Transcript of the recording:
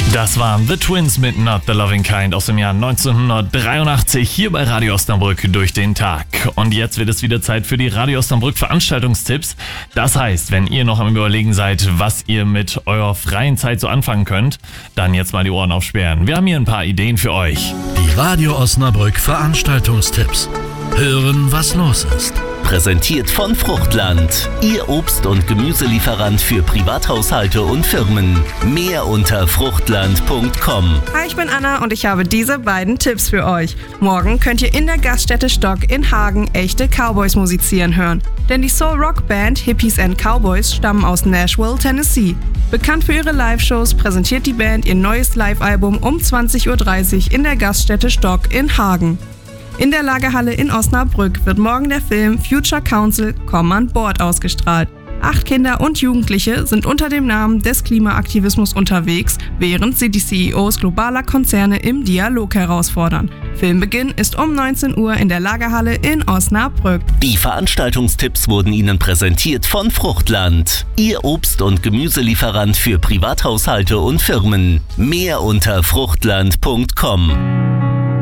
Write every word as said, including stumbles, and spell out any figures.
Das waren The Twins mit Not the Loving Kind aus dem Jahr neunzehnhundertdreiundachtzig hier bei Radio Osnabrück durch den Tag. Und jetzt wird es wieder Zeit für die Radio Osnabrück Veranstaltungstipps. Das heißt, wenn ihr noch am Überlegen seid, was ihr mit eurer freien Zeit so anfangen könnt, dann jetzt mal die Ohren aufsperren. Wir haben hier ein paar Ideen für euch. Die Radio Osnabrück Veranstaltungstipps. Hören, was los ist. Präsentiert von Fruchtland, Ihr Obst- und Gemüselieferant für Privathaushalte und Firmen. Mehr unter fruchtland punkt com. Hi, ich bin Anna und ich habe diese beiden Tipps für euch. Morgen könnt ihr in der Gaststätte Stock in Hagen echte Cowboys musizieren hören. Denn die Soul-Rock-Band Hippies and Cowboys stammen aus Nashville, Tennessee. Bekannt für ihre Live-Shows präsentiert die Band ihr neues Live-Album um zwanzig Uhr dreißig in der Gaststätte Stock in Hagen. In der Lagerhalle in Osnabrück wird morgen der Film Future Council Come on Board ausgestrahlt. Acht Kinder und Jugendliche sind unter dem Namen des Klimaaktivismus unterwegs, während sie die C E Os globaler Konzerne im Dialog herausfordern. Filmbeginn ist um neunzehn Uhr in der Lagerhalle in Osnabrück. Die Veranstaltungstipps wurden Ihnen präsentiert von Fruchtland, Ihr Obst- und Gemüselieferant für Privathaushalte und Firmen. Mehr unter fruchtland punkt com.